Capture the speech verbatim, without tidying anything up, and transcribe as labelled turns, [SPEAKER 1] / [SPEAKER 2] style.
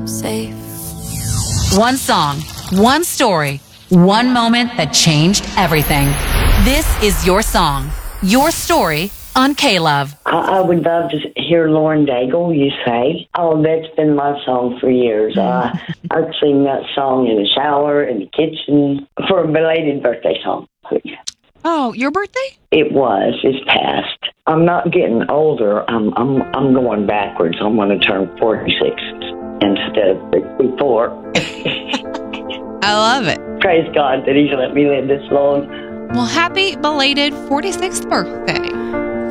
[SPEAKER 1] safe.
[SPEAKER 2] One song, one story, one moment that changed everything. This is your song, your story on K-Love.
[SPEAKER 3] I, I would love to hear Lauren Daigle, You Say. Oh, that's been my song for years. Uh, I'd sing that song in the shower, in the kitchen, for a belated birthday song, please.
[SPEAKER 4] Oh, your birthday?
[SPEAKER 3] It was. It's past. I'm not getting older. I'm I'm I'm going backwards. I'm going to turn forty-six instead of fifty-four.
[SPEAKER 4] I love it.
[SPEAKER 3] Praise God that He's let me live this long.
[SPEAKER 4] Well, happy belated forty-sixth birthday.